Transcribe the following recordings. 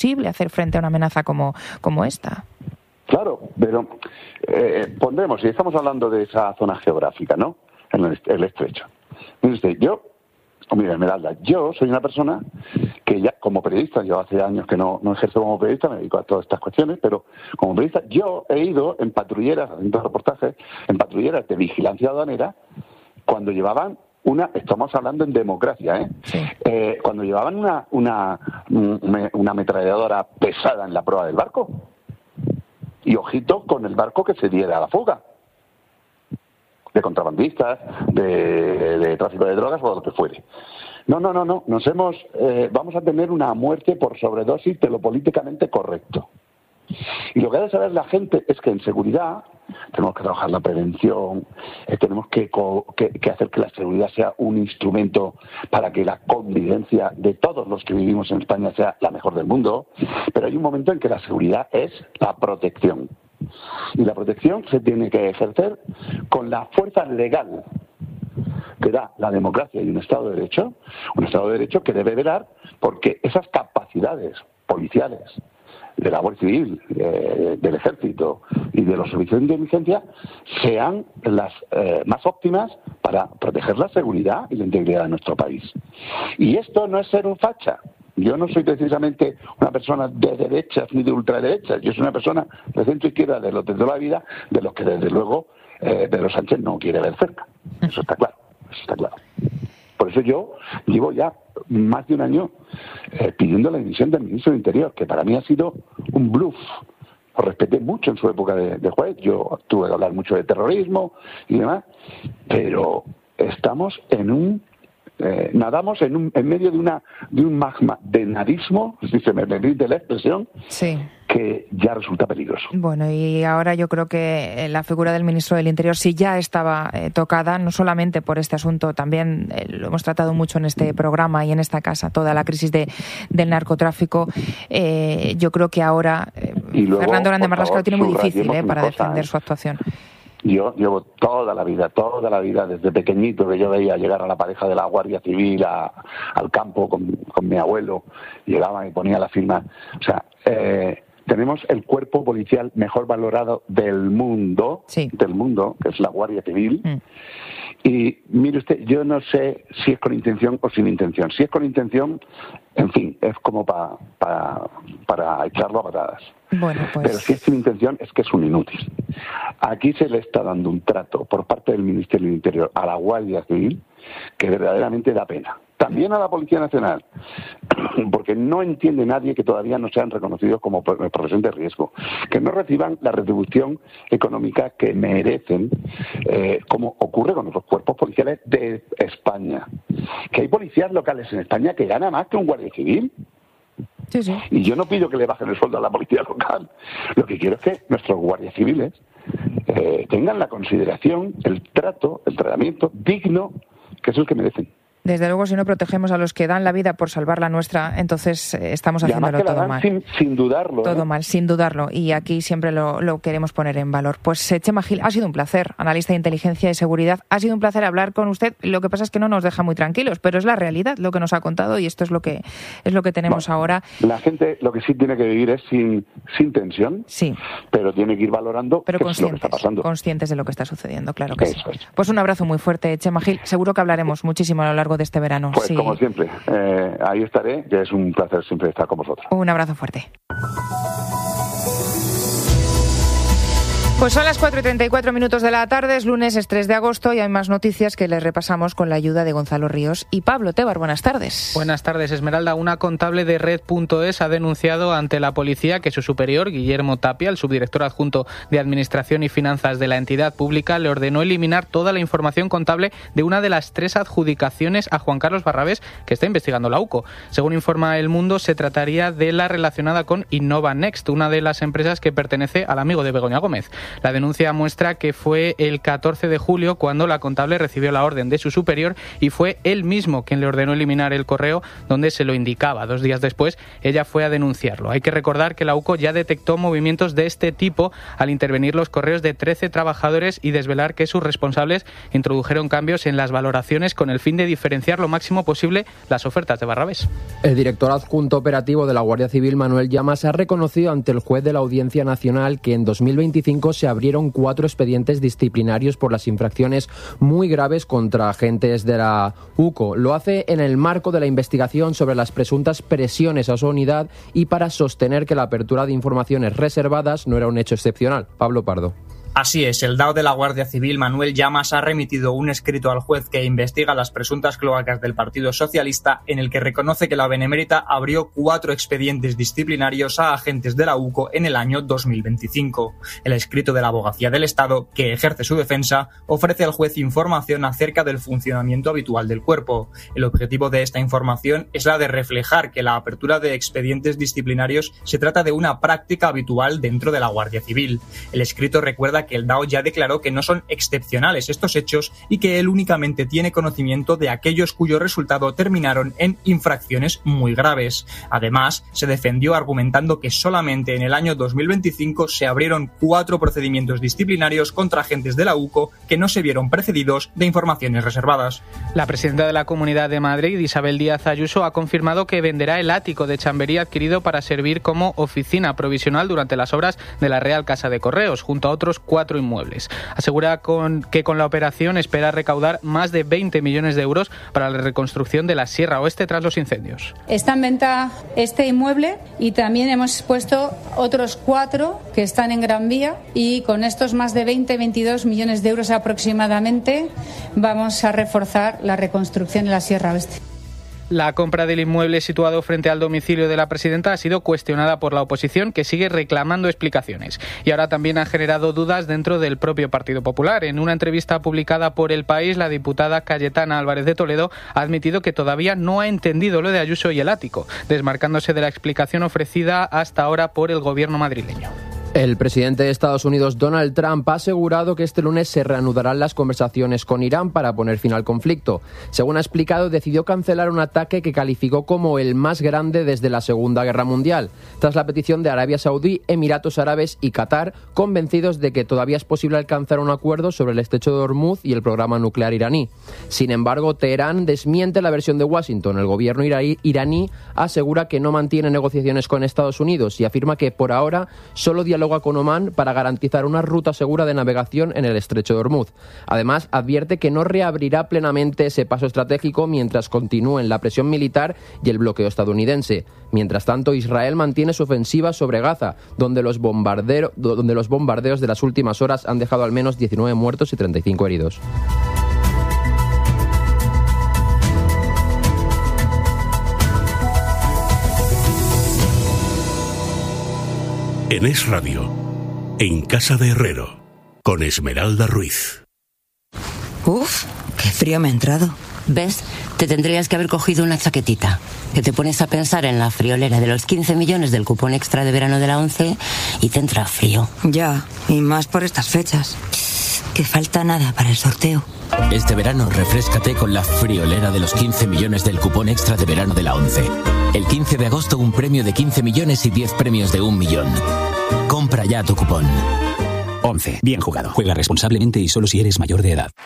posible hacer frente a una amenaza como esta. Claro, pero pondremos, si estamos hablando de esa zona geográfica, ¿no? En el estrecho. Mire usted, mira, Esmeralda, yo soy una persona que ya, como periodista, yo hace años que no ejerzo como periodista, me dedico a todas estas cuestiones, pero como periodista yo he ido en patrulleras, haciendo reportajes, en patrulleras de vigilancia aduanera, cuando llevaban estamos hablando en democracia, Sí. Cuando llevaban una ametralladora pesada en la proa del barco. Y ojito con el barco que se diera a la fuga. De contrabandistas, de tráfico de drogas o lo que fuere. No. Vamos a tener una muerte por sobredosis de lo políticamente correcto. Y lo que ha de saber la gente es que en seguridad tenemos que trabajar la prevención, tenemos que hacer que la seguridad sea un instrumento para que la convivencia de todos los que vivimos en España sea la mejor del mundo, pero hay un momento en que la seguridad es la protección. Y la protección se tiene que ejercer con la fuerza legal que da la democracia y un Estado de Derecho que debe velar porque esas capacidades policiales de la Guardia Civil, del Ejército y de los servicios de inteligencia sean las más óptimas para proteger la seguridad y la integridad de nuestro país. Y esto no es ser un facha. Yo no soy precisamente una persona de derechas ni de ultraderechas. Yo soy una persona de centro izquierda de los de toda la vida, de los que desde luego Pedro Sánchez no quiere ver cerca. Eso está claro. Por eso yo llevo ya más de un año pidiendo la dimisión del ministro del Interior, que para mí ha sido un bluff. Lo respeté mucho en su época de juez, yo tuve que hablar mucho de terrorismo y demás, pero estamos nadamos en medio de un magma de nadismo, si se me permite la expresión, sí, que ya resulta peligroso. Bueno, y ahora yo creo que la figura del ministro del Interior sí ya estaba tocada, no solamente por este asunto, también lo hemos tratado mucho en este programa y en esta casa, toda la crisis del narcotráfico. Yo creo que ahora Fernando Grande Marlaska lo tiene muy difícil para defender su actuación. Yo llevo toda la vida, desde pequeñito, que yo veía llegar a la pareja de la Guardia Civil al campo con mi abuelo, llegaba y ponía la firma. O sea, tenemos el cuerpo policial mejor valorado del mundo, sí, que es la Guardia Civil. Y mire usted, yo no sé si es con intención o sin intención. Si es con intención, en fin, es como para echarlo a patadas. Bueno, pues... Pero si es sin intención, es que es un inútil. Aquí se le está dando un trato por parte del Ministerio del Interior a la Guardia Civil que verdaderamente da pena. También a la Policía Nacional, porque no entiende nadie que todavía no sean reconocidos como profesión de riesgo, que no reciban la retribución económica que merecen, como ocurre con otros cuerpos policiales de España. Que hay policías locales en España que ganan más que un guardia civil. Sí, sí. Y yo no pido que le bajen el sueldo a la policía local. Lo que quiero es que nuestros guardias civiles tengan la consideración, el trato, el tratamiento digno que es el que merecen. Desde luego, si no protegemos a los que dan la vida por salvar la nuestra, entonces estamos haciéndolo todo mal. Sin dudarlo. Todo mal, sin dudarlo. Y aquí siempre lo queremos poner en valor. Pues Txema Gil, ha sido un placer, analista de inteligencia y seguridad. Ha sido un placer hablar con usted. Lo que pasa es que no nos deja muy tranquilos, pero es la realidad lo que nos ha contado y esto es lo que tenemos ahora. La gente lo que sí tiene que vivir es sin tensión, sí, pero tiene que ir valorando qué es lo que está pasando. Conscientes de lo que está sucediendo, claro que Eso sí. es. Pues un abrazo muy fuerte, Txema Gil. Seguro que hablaremos muchísimo a lo largo de este verano. Pues sí, como siempre, ahí estaré, que es un placer siempre estar con vosotros. Un abrazo fuerte. Pues son las 4:34 de la tarde, es lunes, es 3 de agosto y hay más noticias que les repasamos con la ayuda de Gonzalo Ríos y Pablo Tebar. Buenas tardes. Buenas tardes, Esmeralda. Una contable de Red.es ha denunciado ante la policía que su superior, Guillermo Tapia, el subdirector adjunto de Administración y Finanzas de la entidad pública, le ordenó eliminar toda la información contable de una de las 3 adjudicaciones a Juan Carlos Barrabés que está investigando la UCO. Según informa El Mundo, se trataría de la relacionada con Innova Next, una de las empresas que pertenece al amigo de Begoña Gómez. La denuncia muestra que fue el 14 de julio cuando la contable recibió la orden de su superior y fue él mismo quien le ordenó eliminar el correo donde se lo indicaba. 2 días después, ella fue a denunciarlo. Hay que recordar que la UCO ya detectó movimientos de este tipo al intervenir los correos de 13 trabajadores y desvelar que sus responsables introdujeron cambios en las valoraciones con el fin de diferenciar lo máximo posible las ofertas de Barrabés. El director adjunto operativo de la Guardia Civil, Manuel Llamas, ha reconocido ante el juez de la Audiencia Nacional que en 2025 se abrieron 4 expedientes disciplinarios por las infracciones muy graves contra agentes de la UCO. Lo hace en el marco de la investigación sobre las presuntas presiones a su unidad y para sostener que la apertura de informaciones reservadas no era un hecho excepcional. Pablo Pardo. Así es, el DAO de la Guardia Civil, Manuel Llamas, ha remitido un escrito al juez que investiga las presuntas cloacas del Partido Socialista en el que reconoce que la Benemérita abrió 4 expedientes disciplinarios a agentes de la UCO en el año 2025. El escrito de la Abogacía del Estado, que ejerce su defensa, ofrece al juez información acerca del funcionamiento habitual del cuerpo. El objetivo de esta información es la de reflejar que la apertura de expedientes disciplinarios se trata de una práctica habitual dentro de la Guardia Civil. El escrito recuerda que el DAO ya declaró que no son excepcionales estos hechos y que él únicamente tiene conocimiento de aquellos cuyo resultado terminaron en infracciones muy graves. Además, se defendió argumentando que solamente en el año 2025 se abrieron 4 procedimientos disciplinarios contra agentes de la UCO que no se vieron precedidos de informaciones reservadas. La presidenta de la Comunidad de Madrid, Isabel Díaz Ayuso, ha confirmado que venderá el ático de Chamberí adquirido para servir como oficina provisional durante las obras de la Real Casa de Correos, junto a otros 4 inmuebles. Asegura que con la operación espera recaudar más de 20 millones de euros para la reconstrucción de la Sierra Oeste tras los incendios. Está en venta este inmueble y también hemos puesto otros 4 que están en Gran Vía y con estos más de 22 millones de euros aproximadamente vamos a reforzar la reconstrucción de la Sierra Oeste. La compra del inmueble situado frente al domicilio de la presidenta ha sido cuestionada por la oposición, que sigue reclamando explicaciones. Y ahora también ha generado dudas dentro del propio Partido Popular. En una entrevista publicada por El País, la diputada Cayetana Álvarez de Toledo ha admitido que todavía no ha entendido lo de Ayuso y el ático, desmarcándose de la explicación ofrecida hasta ahora por el gobierno madrileño. El presidente de Estados Unidos, Donald Trump, ha asegurado que este lunes se reanudarán las conversaciones con Irán para poner fin al conflicto. Según ha explicado, decidió cancelar un ataque que calificó como el más grande desde la Segunda Guerra Mundial, tras la petición de Arabia Saudí, Emiratos Árabes y Qatar, convencidos de que todavía es posible alcanzar un acuerdo sobre el estrecho de Hormuz y el programa nuclear iraní. Sin embargo, Teherán desmiente la versión de Washington. El gobierno iraní asegura que no mantiene negociaciones con Estados Unidos y afirma que por ahora solo dialoga con Omán para garantizar una ruta segura de navegación en el estrecho de Hormuz. Además, advierte que no reabrirá plenamente ese paso estratégico mientras continúen la presión militar y el bloqueo estadounidense. Mientras tanto, Israel mantiene su ofensiva sobre Gaza, donde los bombardeos de las últimas horas han dejado al menos 19 muertos y 35 heridos. En Es Radio, en Casa de Herrero, con Esmeralda Ruiz. Uf, qué frío me ha entrado. ¿Ves? Te tendrías que haber cogido una chaquetita. Que te pones a pensar en la friolera de los 15 millones del cupón extra de verano de la ONCE y te entra frío. Ya, y más por estas fechas. Que falta nada para el sorteo. Este verano refréscate con la friolera de los 15 millones del cupón extra de verano de la ONCE. El 15 de agosto un premio de 15 millones y 10 premios de 1 millón. Compra ya tu cupón. ONCE. Bien jugado. Juega responsablemente y solo si eres mayor de edad.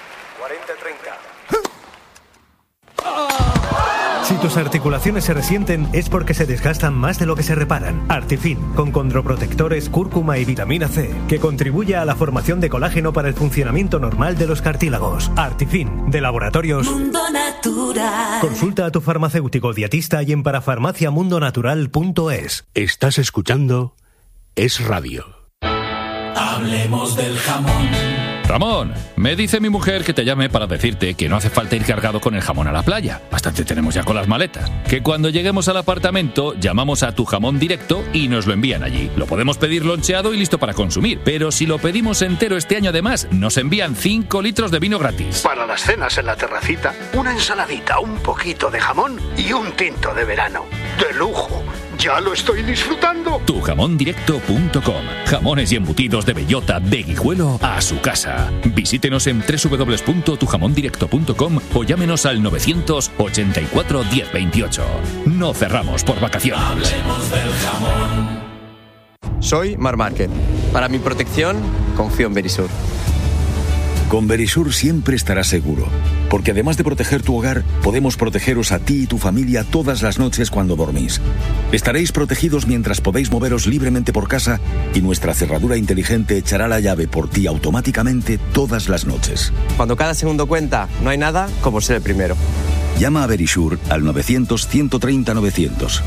40-30. Si tus articulaciones se resienten es porque se desgastan más de lo que se reparan. Artifin, con condroprotectores, cúrcuma y vitamina C, que contribuye a la formación de colágeno para el funcionamiento normal de los cartílagos. Artifin, de Laboratorios Mundo Natural. Consulta a tu farmacéutico dietista y en parafarmaciamundonatural.es. Estás escuchando Es Radio. Hablemos del jamón. Ramón, me dice mi mujer que te llame para decirte que no hace falta ir cargado con el jamón a la playa. Bastante tenemos ya con las maletas. Que cuando lleguemos al apartamento llamamos a Tu Jamón Directo y nos lo envían allí. Lo podemos pedir loncheado y listo para consumir. Pero si lo pedimos entero este año además, nos envían 5 litros de vino gratis. Para las cenas en la terracita, una ensaladita, un poquito de jamón y un tinto de verano. ¡De lujo! Ya lo estoy disfrutando. Tujamondirecto.com. Jamones y embutidos de bellota de Guijuelo a su casa. Visítenos en www.tujamondirecto.com o llámenos al 984 1028. No cerramos por vacaciones. Hablemos del jamón. Soy Mar Márquez. Para mi protección, confío en Verisur. Con Verisur siempre estarás seguro, porque además de proteger tu hogar, podemos protegeros a ti y tu familia todas las noches cuando dormís. Estaréis protegidos mientras podéis moveros libremente por casa y nuestra cerradura inteligente echará la llave por ti automáticamente todas las noches. Cuando cada segundo cuenta, no hay nada como ser el primero. Llama a Verisur al 900-130-900.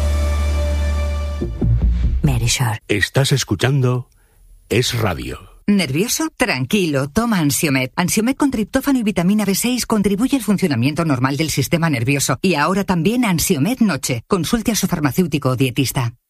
Verisur. Estás escuchando Es Radio. ¿Nervioso? Tranquilo, toma Ansiomed. Ansiomed con triptófano y vitamina B6 contribuye al funcionamiento normal del sistema nervioso. Y ahora también Ansiomed Noche. Consulte a su farmacéutico o dietista.